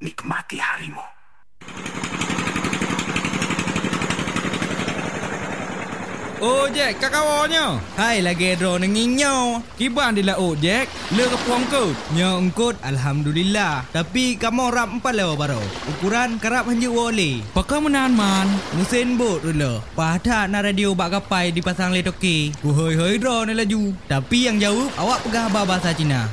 nikmati harimu. Oh Jack, kakawanya. Hai lagi draw nenginyau. Kiban di laut Jack. Le kepuang ke? Nya engkut alhamdulillah. Tapi kamu rap 4 lewa baru. Ukuran kerap hanya wole. Pakai menahan man. Mesin bot dulu. Pada na radio bak kapai dipasang le toki. Ku hoi draw ni laju. Tapi yang jawab awak pegah bahasa Cina.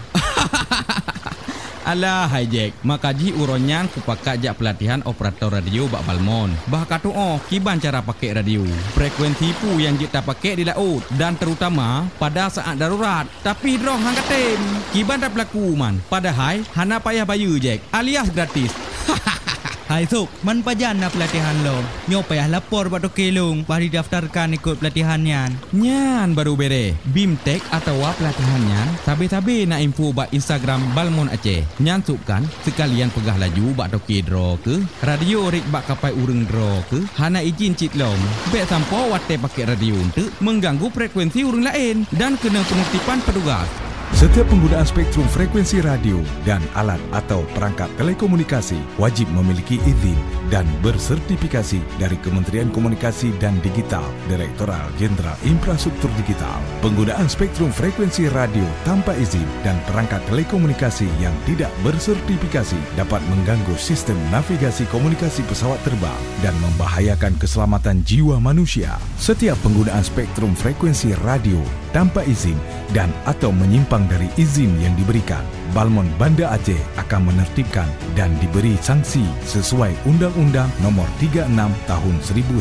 Alah hai Jack, makaji uronyan ku pakai jak pelatihan operator radio bak Balmon. Bah katu kiban cara pakai radio. Frekuensi pu yang kita pakai di laut dan terutama pada saat darurat. Tapi drong hang katem. Kiban tak berlaku man. Padahal hana payah bayu Jack, alias gratis. Hai Sok, man pajan na pelatihan lo. Nyo payah lapor bak toki long. Bah didaftarkan ikut pelatihan yan. Nyan baru bere. Bimtek atau pelatihan nyan. Sabi-sabi na info bak Instagram Balmon Aceh. Nyan sukan sekalian pegah laju bak toki draw ke. Radio rik bak kapai ureng draw ke. Hana izin cit lom. Bek sampo wate pakai radio untuk mengganggu frekuensi ureng lain. Dan kena penertiban petugas. Setiap penggunaan spektrum frekuensi radio dan alat atau perangkat telekomunikasi wajib memiliki izin dan bersertifikasi dari Kementerian Komunikasi dan Digital, Direktorat Jenderal Infrastruktur Digital. Penggunaan spektrum frekuensi radio tanpa izin dan perangkat telekomunikasi yang tidak bersertifikasi dapat mengganggu sistem navigasi komunikasi pesawat terbang dan membahayakan keselamatan jiwa manusia. Setiap penggunaan spektrum frekuensi radio tanpa izin dan atau menyimpang dari izin yang diberikan, Balmon Banda Aceh akan menertibkan dan diberi sanksi sesuai Undang-Undang Nomor 36 Tahun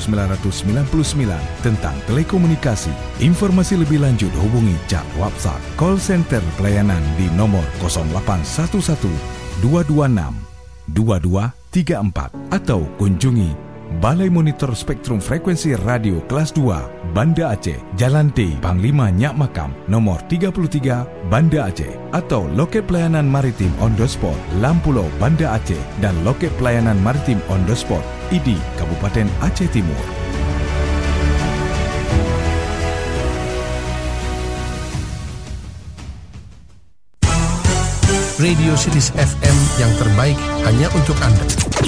1999 tentang Telekomunikasi. Informasi lebih lanjut hubungi chat WhatsApp call center pelayanan di nomor 0811 226 2234 atau kunjungi Balai Monitor Spektrum Frekuensi Radio Kelas 2 Banda Aceh, Jalan T, Panglima Nyak Makam, nomor 33 Banda Aceh, atau Loket Pelayanan Maritim on the Spot Lampulau Banda Aceh dan Loket Pelayanan Maritim on the Spot ID Kabupaten Aceh Timur. Radio Series FM yang terbaik hanya untuk Anda.